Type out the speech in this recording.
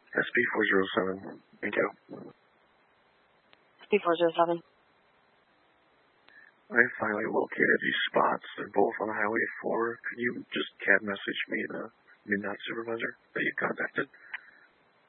SP407. Thank you. SP407. I finally located these spots. They're both on Highway 4. Could you just CAD message me the Midnight Supervisor that you contacted?